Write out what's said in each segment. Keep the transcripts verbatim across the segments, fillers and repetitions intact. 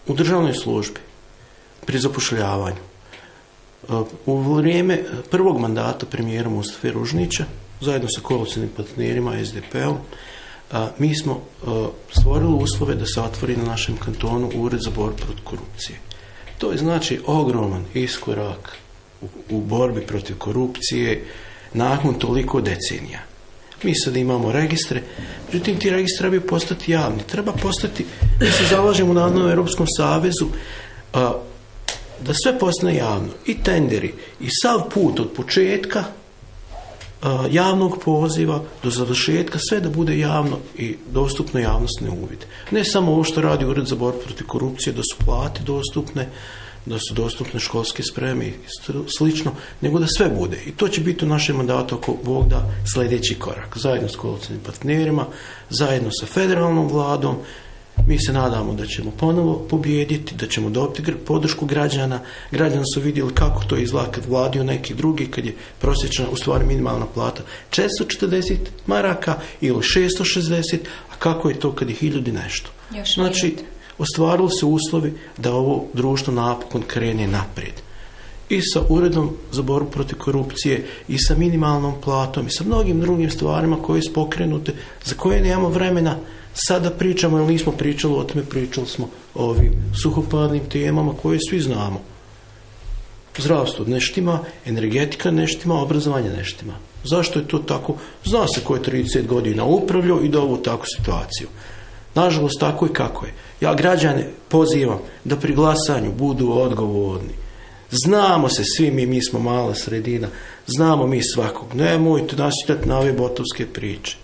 u državnoj službi, pri zapošljavanju. U vrijeme prvog mandata premijera Mustafe Ružnića, zajedno sa koalicijnim partnerima es de pe-om, mi smo stvorili uslove da se otvori na našem kantonu Ured za borbu protiv korupcije. To je znači ogroman iskorak u, u borbi protiv korupcije nakon toliko decenija. Mi sad imamo registre, međutim ti registri trebaju postati javni. Treba postati, mi se zalažemo na jednom Europskom savezu, a, da sve postane javno. I tenderi, i sav put od početka a, javnog poziva do završetka, sve da bude javno i dostupno javnosti na uvid. Ne samo ovo što radi Ured za borbu protiv korupcije, da su plate dostupne, da su dostupne školske spreme i slično, nego da sve bude. I to će biti u našem mandatu, ako Bog da, sljedeći korak. Zajedno s koalicijnim partnerima, zajedno sa federalnom vladom, mi se nadamo da ćemo ponovo pobijediti, da ćemo dobiti podršku građana. Građani su vidjeli kako to izgleda kad vladio neki drugi, kad je prosječna, u stvari minimalna plata četiristo četrdeset maraka ili šesto šezdeset, a kako je to kad je hiljadu nešto. Još znači, ostvarili se uslovi da ovo društvo napokon krene naprijed. I sa Uredom za borbu protiv korupcije, i sa minimalnom platom, i sa mnogim drugim stvarima koje su pokrenute, za koje nemamo vremena sada pričamo, jer nismo pričali o tome, pričali smo o ovim suhoparnim temama koje svi znamo. Zdravstvo neštima, energetika neštima, obrazovanje neštima. Zašto je to tako? Zna se ko je trideset godina upravljao i da ovu takvu situaciju. Nažalost, tako i kako je. Ja građane pozivam da pri glasanju budu odgovorni. Znamo se svi mi, mi smo mala sredina, znamo mi svakog. Nemojte nasjetati na ove botovske priče.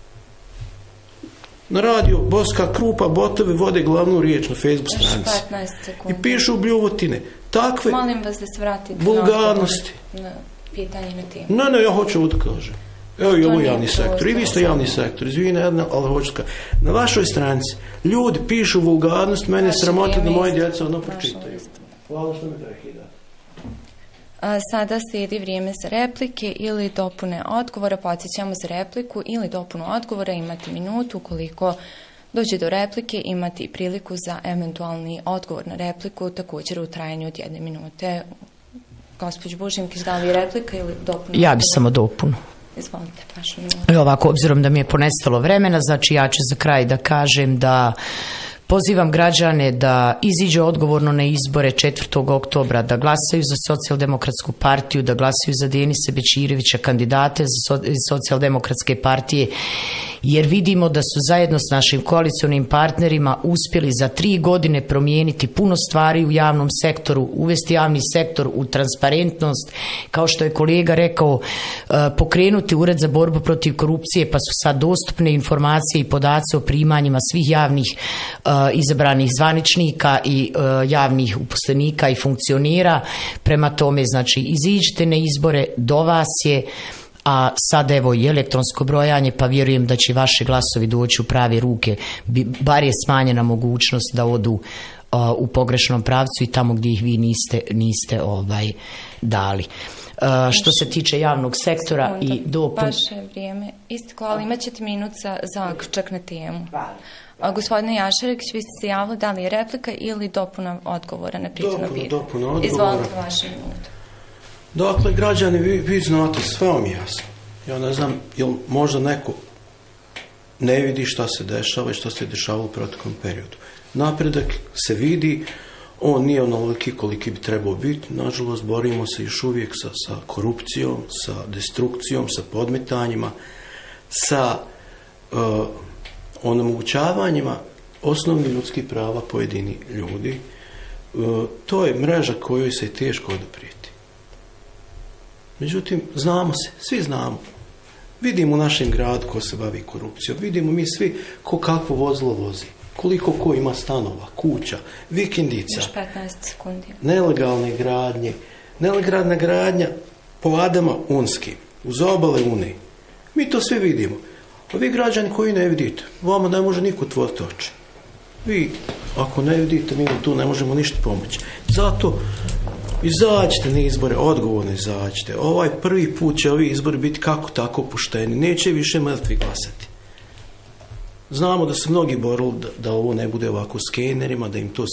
Na radio Boska Krupa, Botovi vode glavnu riječ na Facebook stranici. I pišu bljuvotine. Takve Molim vas da se vratite vulgarnosti. Na pitanje na temu. Ne, ne, ja hoću ovo da kažem. Evo i ovo javni sektor. I vi ste javni sektor. Izvini, ali hoću da kažem. Na vašoj stranici ljudi pišu vulgarnost, mene sramota da moje djeca ono pročitaju. Hvala što mi prekidate. Sada slijedi vrijeme za replike ili dopune odgovora. Podsjećamo za repliku ili dopunu odgovora imati minutu. Ukoliko dođe do replike, imati priliku za eventualni odgovor na repliku, također u trajanju od jedne minute. Gospođo Bužimkić, da li je replika ili dopunu? Ja bi samo dopunu. Izvolite, vašu minutu. I ovako, obzirom da mi je ponestalo vremena, znači ja ću za kraj da kažem da pozivam građane da iziđu odgovorno na izbore četvrtog oktobra, da glasaju za Socijaldemokratsku partiju, da glasaju za Denisa Bećirevića, kandidate za Socijaldemokratske partije, jer vidimo da su zajedno s našim koalicionim partnerima uspjeli za tri godine promijeniti puno stvari u javnom sektoru, uvesti javni sektor u transparentnost, kao što je kolega rekao, pokrenuti Ured za borbu protiv korupcije, pa su sad dostupne informacije i podaci o primanjima svih javnih izabranih zvaničnika i javnih uposlenika i funkcionera. Prema tome, znači, iziđite na izbore, do vas je, a sad evo i elektronsko brojanje, pa vjerujem da će vaši glasovi doći u prave ruke, bar je smanjena mogućnost da odu uh, u pogrešnom pravcu i tamo gdje ih vi niste, niste ovaj, dali. Uh, što se tiče javnog sektora i dopun... Vaše vrijeme isteklo, ali imat ćete minut za zaključak na temu. A, gospodine Jašarić, vi ste se javili da li je replika ili dopuna odgovora na pričano pitanje. Dopuna odgovora. Izvolite vaše minutu. Dakle, građani, vi, vi znate, sve vam jasno. Ja ne znam, jel možda neko ne vidi šta se dešava i šta se dešavalo u proteklom periodu. Napredak se vidi, on nije onoliki koliki bi trebao biti. Nažalost, borimo se još uvijek sa, sa korupcijom, sa destrukcijom, sa podmetanjima, sa uh, onemogućavanjima osnovnih ljudskih prava pojedini ljudi. Uh, to je mreža kojoj se je teško oduprijeti. Međutim, znamo se, svi znamo. Vidimo u našem gradu ko se bavi korupcijom, vidimo mi svi ko kakvo vozilo vozi, koliko ko ima stanova, kuća, vikendica, još petnaest sekundi. Nelegalne gradnje, nelegalna gradnja po Adama Unskim, uz obale Une. Mi to sve vidimo. A vi građani koji ne vidite, vama ne može niko otvoriti oči. Vi, ako ne vidite, mi tu ne možemo ništa pomoći. Zato izađite na izbore, odgovorno izađite. Ovaj prvi put će ovi izbori biti kako tako pošteni. Neće više mrtvi glasati. Znamo da se mnogi borili da, da ovo ne bude ovako skenerima, da im to